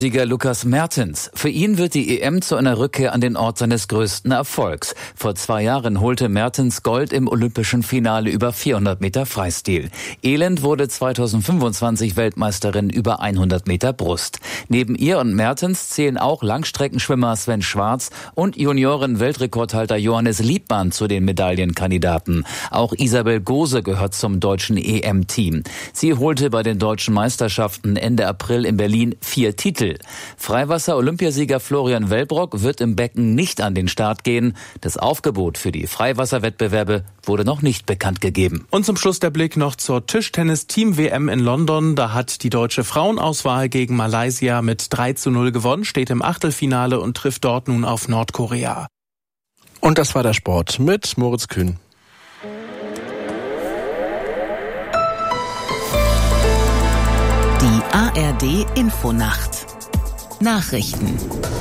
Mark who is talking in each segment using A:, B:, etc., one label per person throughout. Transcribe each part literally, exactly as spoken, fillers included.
A: Sieger Lukas Mertens. Für ihn wird die E M zu einer Rückkehr an den Ort seines größten Erfolgs. Vor zwei Jahren holte Mertens Gold im olympischen Finale über vierhundert Meter Freistil. Elend wurde zweitausendfünfundzwanzig Weltmeisterin über hundert Meter Brust. Neben ihr und Mertens zählen auch Langstreckenschwimmer Sven Schwarz und Junioren-Weltrekordhalter Johannes Liebmann zu den Medaillenkandidaten. Auch Isabel Gose gehört zum deutschen E M-Team. Sie holte bei den deutschen Meisterschaften Ende April in Berlin vier Titel. Freiwasser-Olympiasieger Florian Wellbrock wird im Becken nicht an den Start gehen. Das Aufgebot für die Freiwasserwettbewerbe wurde noch nicht bekannt gegeben.
B: Und zum Schluss der Blick noch zur Tischtennis-Team-W M in London. Da hat die deutsche Frauenauswahl gegen Malaysia mit drei zu null gewonnen, steht im Achtelfinale und trifft dort nun auf Nordkorea.
C: Und das war der Sport mit Moritz Kühn.
D: Die A R D-Infonacht. Nachrichten.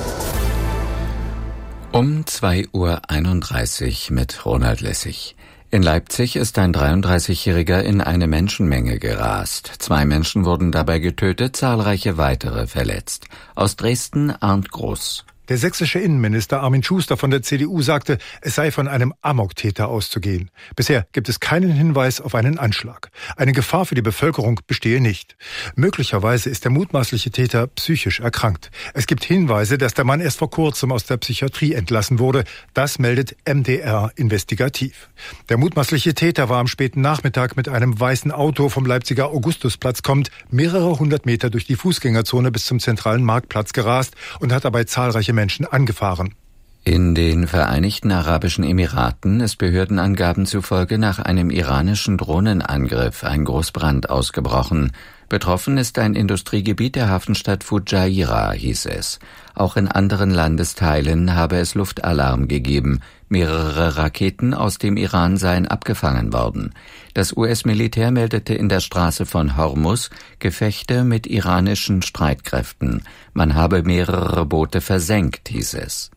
E: Um zwei Uhr einunddreißig mit Ronald Lessig. In Leipzig ist ein dreiunddreißigjähriger in eine Menschenmenge gerast. Zwei Menschen wurden dabei getötet, zahlreiche weitere verletzt. Aus Dresden Arndt Groß.
F: Der sächsische Innenminister Armin Schuster von der C D U sagte, es sei von einem Amoktäter auszugehen. Bisher gibt es keinen Hinweis auf einen Anschlag. Eine Gefahr für die Bevölkerung bestehe nicht. Möglicherweise ist der mutmaßliche Täter psychisch erkrankt. Es gibt Hinweise, dass der Mann erst vor kurzem aus der Psychiatrie entlassen wurde. Das meldet M D R investigativ. Der mutmaßliche Täter war am späten Nachmittag mit einem weißen Auto vom Leipziger Augustusplatz kommend mehrere hundert Meter durch die Fußgängerzone bis zum zentralen Marktplatz gerast und hat dabei zahlreiche Menschen angefahren.
E: In den Vereinigten Arabischen Emiraten ist Behördenangaben zufolge nach einem iranischen Drohnenangriff ein Großbrand ausgebrochen. Betroffen ist ein Industriegebiet der Hafenstadt Fujairah, hieß es. Auch in anderen Landesteilen habe es Luftalarm gegeben. Mehrere Raketen aus dem Iran seien abgefangen worden. Das U S-Militär meldete in der Straße von Hormuz Gefechte mit iranischen Streitkräften. Man habe mehrere Boote versenkt, hieß es.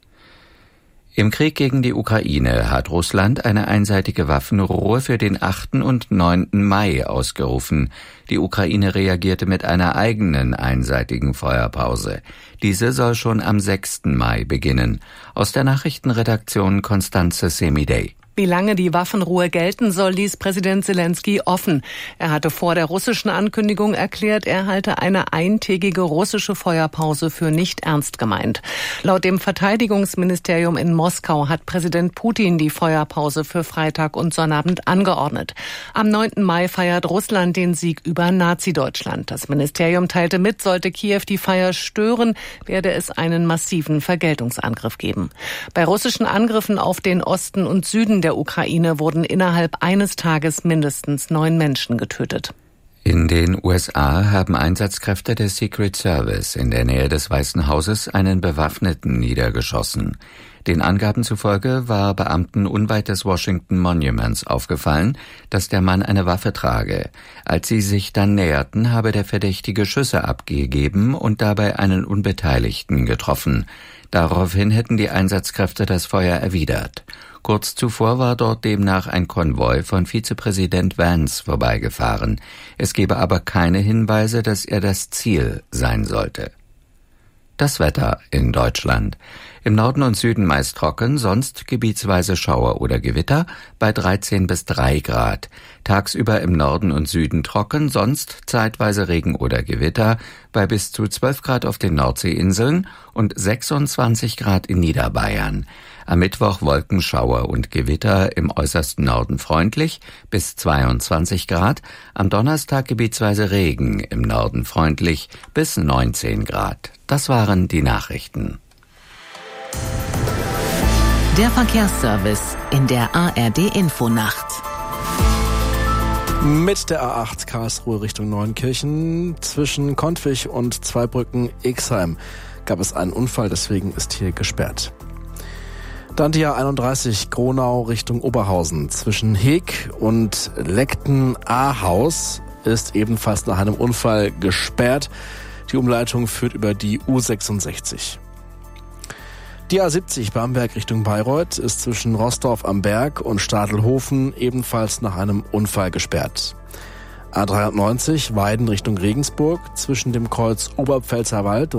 E: Im Krieg gegen die Ukraine hat Russland eine einseitige Waffenruhe für den achten und neunten Mai ausgerufen. Die Ukraine reagierte mit einer eigenen einseitigen Feuerpause. Diese soll schon am sechsten Mai beginnen. Aus der Nachrichtenredaktion Konstanze Semidey.
G: Wie lange die Waffenruhe gelten soll, ließ Präsident Zelensky offen. Er hatte vor der russischen Ankündigung erklärt, er halte eine eintägige russische Feuerpause für nicht ernst gemeint. Laut dem Verteidigungsministerium in Moskau hat Präsident Putin die Feuerpause für Freitag und Sonnabend angeordnet. Am neunten Mai feiert Russland den Sieg über Nazi-Deutschland. Das Ministerium teilte mit, sollte Kiew die Feier stören, werde es einen massiven Vergeltungsangriff geben. Bei russischen Angriffen auf den Osten und Süden der Ukraine wurden innerhalb eines Tages mindestens neun Menschen getötet.
E: In den U S A haben Einsatzkräfte des Secret Service in der Nähe des Weißen Hauses einen Bewaffneten niedergeschossen. Den Angaben zufolge war Beamten unweit des Washington Monuments aufgefallen, dass der Mann eine Waffe trage. Als sie sich dann näherten, habe der Verdächtige Schüsse abgegeben und dabei einen Unbeteiligten getroffen. Daraufhin hätten die Einsatzkräfte das Feuer erwidert. Kurz zuvor war dort demnach ein Konvoi von Vizepräsident Vance vorbeigefahren. Es gebe aber keine Hinweise, dass er das Ziel sein sollte. Das Wetter in Deutschland. Im Norden und Süden meist trocken, sonst gebietsweise Schauer oder Gewitter bei dreizehn bis drei Grad. Tagsüber im Norden und Süden trocken, sonst zeitweise Regen oder Gewitter bei bis zu zwölf Grad auf den Nordseeinseln und sechsundzwanzig Grad in Niederbayern. Am Mittwoch Wolkenschauer und Gewitter im äußersten Norden freundlich bis zweiundzwanzig Grad. Am Donnerstag gebietsweise Regen, im Norden freundlich bis neunzehn Grad. Das waren die Nachrichten.
D: Der Verkehrsservice in der A R D-Infonacht.
C: Mit der A acht Karlsruhe Richtung Neunkirchen zwischen Kontwig und Zweibrücken-Exheim gab es einen Unfall, deswegen ist hier gesperrt. Dann die A einunddreißig Gronau Richtung Oberhausen zwischen Heeg und Leckten-Ahaus ist ebenfalls nach einem Unfall gesperrt. Die Umleitung führt über die U sechsundsechzig. Die A siebzig Bamberg Richtung Bayreuth ist zwischen Roßdorf am Berg und Stadelhofen ebenfalls nach einem Unfall gesperrt. A dreiundneunzig Weiden Richtung Regensburg zwischen dem Kreuz Oberpfälzerwald